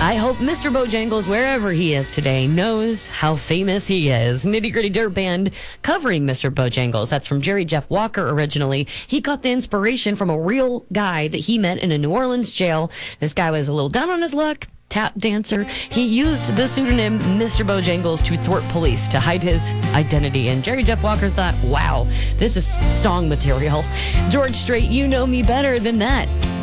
I hope Mr. Bojangles, wherever he is today, knows how famous he is. Nitty Gritty Dirt Band covering Mr. Bojangles. That's from Jerry Jeff Walker originally. He got the inspiration from a real guy that he met in a New Orleans jail. This guy was a little down on his luck. Tap dancer. He used the pseudonym Mr. Bojangles to thwart police to hide his identity. And Jerry Jeff Walker thought, wow, this is song material. George Strait, you know me better than that.